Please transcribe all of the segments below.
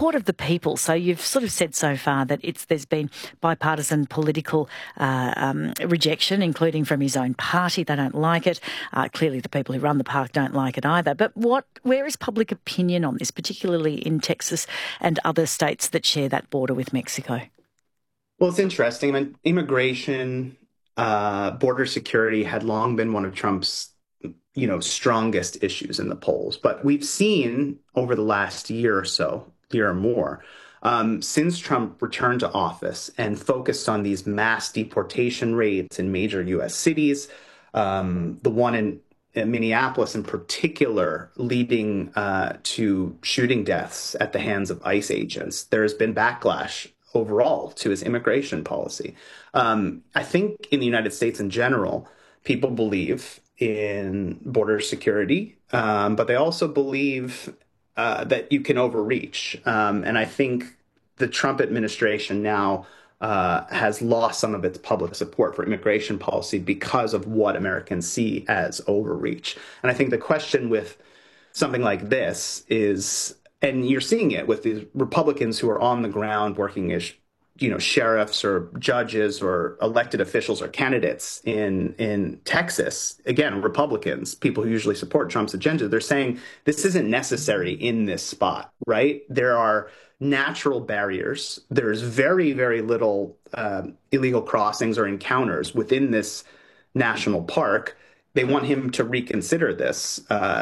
support of the people. So you've sort of said so far that there's been bipartisan political rejection, including from his own party. They don't like it. Clearly the people who run the park don't like it either. But where is public opinion on this, particularly in Texas and other states that share that border with Mexico? Well, it's interesting. I mean, immigration, border security had long been one of Trump's, strongest issues in the polls. But we've seen over the last year or more, since Trump returned to office and focused on these mass deportation rates in major U.S. cities, the one in Minneapolis in particular, leading to shooting deaths at the hands of ICE agents, there has been backlash overall to his immigration policy. I think in the United States in general, people believe in border security, but they also believe that you can overreach. And I think the Trump administration now has lost some of its public support for immigration policy because of what Americans see as overreach. And I think the question with something like this is, and you're seeing it with these Republicans who are on the ground working as, sheriffs or judges or elected officials or candidates in Texas, again, Republicans, people who usually support Trump's agenda, they're saying this isn't necessary in this spot, right? There are natural barriers. There's very, very little illegal crossings or encounters within this national park. They want him to reconsider this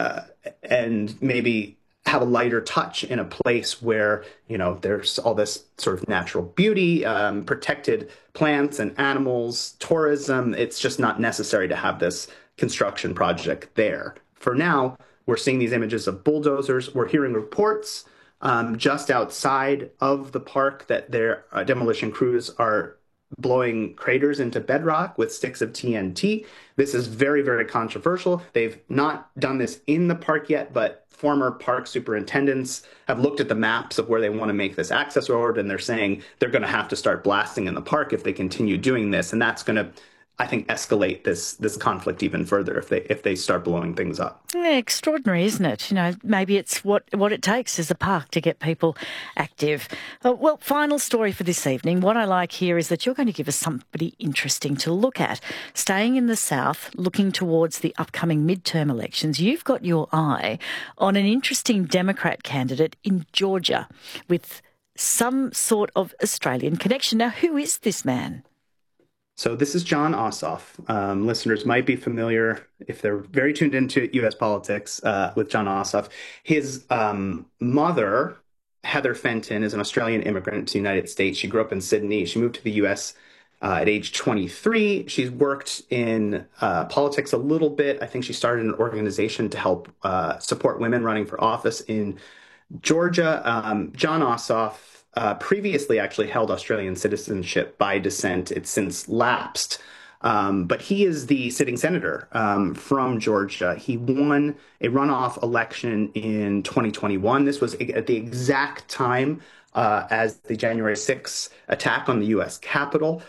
and maybe have a lighter touch in a place where, there's all this sort of natural beauty, protected plants and animals, tourism. It's just not necessary to have this construction project there. For now, we're seeing these images of bulldozers. We're hearing reports just outside of the park that their demolition crews are blowing craters into bedrock with sticks of TNT. This is very, very controversial. They've not done this in the park yet, but former park superintendents have looked at the maps of where they want to make this access road, and they're saying they're going to have to start blasting in the park if they continue doing this. And that's going to, I think, escalate this conflict even further if they start blowing things up. Yeah, extraordinary, isn't it? Maybe it's what it takes is a park to get people active. Well, final story for this evening. What I like here is that you're going to give us somebody interesting to look at. Staying in the South, looking towards the upcoming midterm elections, you've got your eye on an interesting Democrat candidate in Georgia with some sort of Australian connection. Now, who is this man? So this is Jon Ossoff. Listeners might be familiar, if they're very tuned into U.S. politics, with Jon Ossoff. His mother, Heather Fenton, is an Australian immigrant to the United States. She grew up in Sydney. She moved to the U.S. At age 23. She's worked in politics a little bit. I think she started an organization to help support women running for office in Georgia. Jon Ossoff previously actually held Australian citizenship by descent. It's since lapsed. But he is the sitting senator from Georgia. He won a runoff election in 2021. This was at the exact time as the January 6th attack on the U.S. Capitol.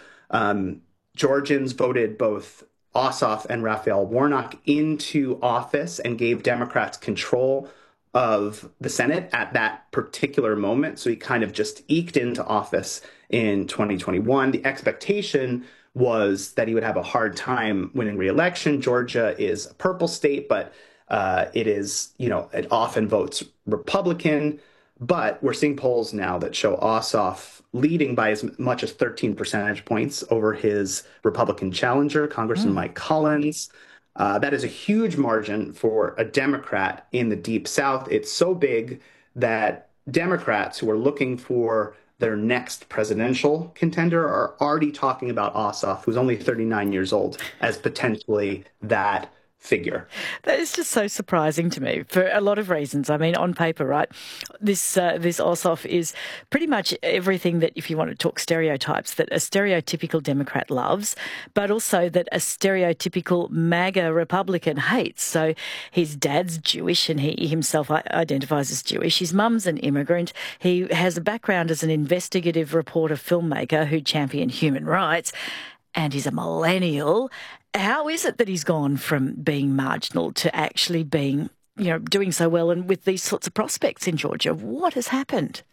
Georgians voted both Ossoff and Raphael Warnock into office and gave Democrats control of the Senate at that particular moment. So he kind of just eked into office in 2021. The expectation was that he would have a hard time winning re-election. Georgia is a purple state, but it is, it often votes Republican. But we're seeing polls now that show Ossoff leading by as much as 13 percentage points over his Republican challenger, Congressman Mike Collins. That is a huge margin for a Democrat in the Deep South. It's so big that Democrats who are looking for their next presidential contender are already talking about Ossoff, who's only 39 years old, as potentially that figure. That is just so surprising to me for a lot of reasons. I mean, on paper, right, this Ossoff is pretty much everything that, if you want to talk stereotypes, that a stereotypical Democrat loves, but also that a stereotypical MAGA Republican hates. So his dad's Jewish and he himself identifies as Jewish. His mum's an immigrant. He has a background as an investigative reporter filmmaker who championed human rights, and he's a millennial. How is it that he's gone from being marginal to actually being, doing so well and with these sorts of prospects in Georgia? What has happened?